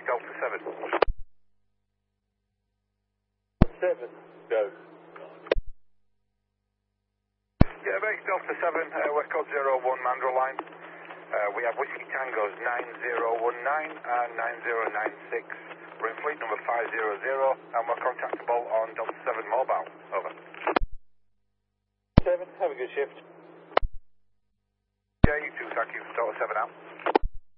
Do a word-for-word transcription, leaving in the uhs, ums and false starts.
Delta seven. seven, go. Yeah, base Delta seven, uh, we're code zero one Mandra line. Uh, we have Whiskey Tangos nine zero one nine and nine zero nine six. We're in fleet number five zero zero and we're contactable on Delta seven mobile. Over. seven, have a good shift. Yeah, you too, thank you. Delta seven out.